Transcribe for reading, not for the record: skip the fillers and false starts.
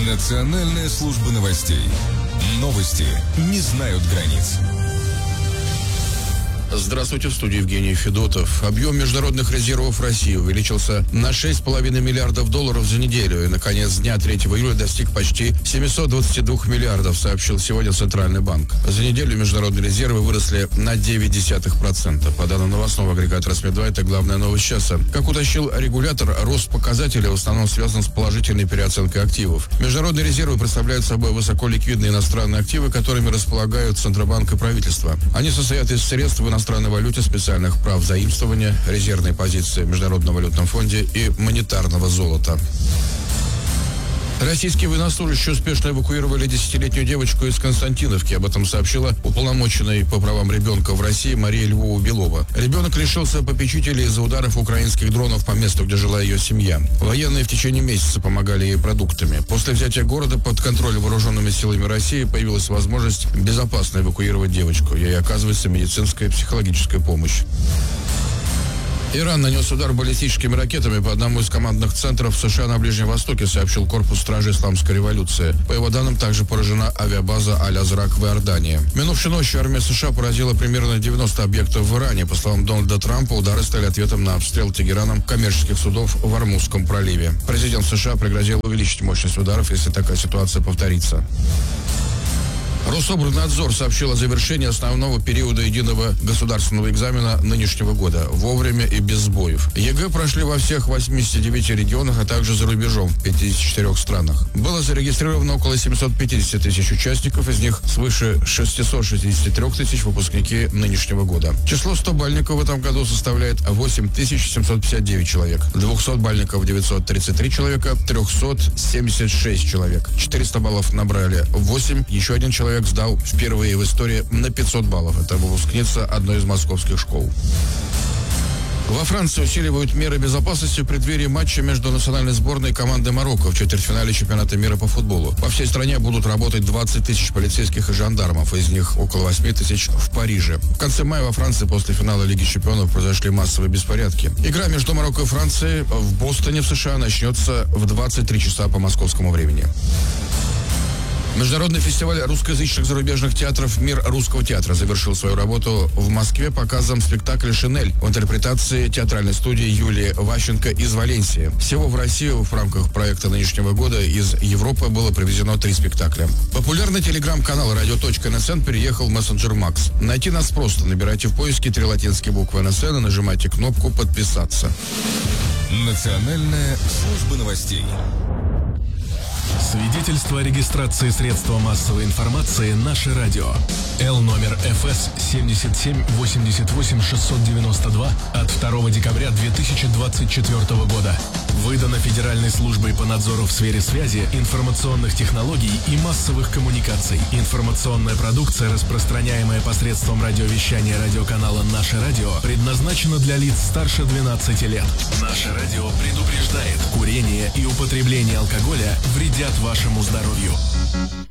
Национальная служба новостей. Новости не знают границ. Здравствуйте, в студии Евгений Федотов. Объем международных резервов России увеличился на $6,5 миллиардов за неделю и, наконец, дня 3 июля достиг почти 722 миллиардов, сообщил сегодня Центральный банк. За неделю международные резервы выросли на 0,9%. По данным новостного агрегатора СМИ-2, это главная новость часа. Как уточнил регулятор, рост показателей в основном связан с положительной переоценкой активов. Международные резервы представляют собой высоколиквидные иностранные активы, которыми располагают Центробанк и правительство. Они состоят из средств в иностранной валюте, специальных прав заимствования, резервной позиции в Международном валютном фонде и монетарного золота. Российские военнослужащие успешно эвакуировали 10-летнюю девочку из Константиновки. Об этом сообщила уполномоченная по правам ребенка в России Мария Львова-Белова. Ребенок лишился попечителей из-за ударов украинских дронов по месту, где жила ее семья. Военные в течение месяца помогали ей продуктами. После взятия города под контроль вооруженными силами России появилась возможность безопасно эвакуировать девочку. Ей оказывается медицинская и психологическая помощь. Иран нанес удар баллистическими ракетами по одному из командных центров США на Ближнем Востоке, сообщил корпус стражи Исламской революции. По его данным, также поражена авиабаза Аль-Азрак в Иордании. Минувшей ночью армия США поразила примерно 90 объектов в Иране. По словам Дональда Трампа, удары стали ответом на обстрел Тегераном коммерческих судов в Ормузском проливе. Президент США пригрозил увеличить мощность ударов, если такая ситуация повторится. Рособорнадзор сообщил о завершении основного периода единого государственного экзамена нынешнего года вовремя и без сбоев. ЕГЭ прошли во всех 89 регионах, а также за рубежом в 54 странах. Было зарегистрировано около 750 тысяч участников, из них свыше 663 тысяч выпускники нынешнего года. Число 100-бальников в этом году составляет 8759 человек, 200-бальников 933 человека, 376 человек. 400 баллов набрали 8, еще один человек сдал впервые в истории на 500 баллов. Это выпускница одной из московских школ. Во Франции усиливают меры безопасности в преддверии матча между национальной сборной и командой Марокко в четвертьфинале чемпионата мира по футболу. По всей стране будут работать 20 тысяч полицейских и жандармов, из них около 8 тысяч в Париже. В конце мая во Франции после финала Лиги чемпионов произошли массовые беспорядки. Игра между Марокко и Францией в Бостоне в США начнется в 23 часа по московскому времени. Международный фестиваль русскоязычных зарубежных театров «Мир русского театра» завершил свою работу в Москве показом спектакля «Шинель» в интерпретации театральной студии Юлии Ващенко из Валенсии. Всего в Россию в рамках проекта нынешнего года из Европы было привезено 3 спектакля. Популярный телеграм-канал radio.nsn переехал в мессенджер Макс. Найти нас просто. Набирайте в поиске 3 латинские буквы НСН и нажимайте кнопку «Подписаться». Национальная служба новостей. Свидетельство о регистрации средства массовой информации «Наше радио». Л номер ФС 7788692 от 2 декабря 2024 года. Выдано Федеральной службой по надзору в сфере связи, информационных технологий и массовых коммуникаций. Информационная продукция, распространяемая посредством радиовещания радиоканала «Наше радио», предназначена для лиц старше 12 лет. «Наше радио» предупреждает: курение и употребление алкоголя вредят вашему здоровью.